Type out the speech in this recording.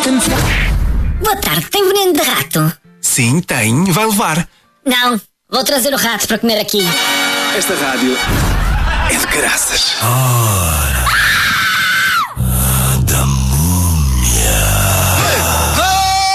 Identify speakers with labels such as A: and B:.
A: Boa tarde, tem veneno de rato?
B: Sim, tem. Vai levar.
A: Não, vou trazer o rato para comer aqui.
B: Esta rádio é de caraças.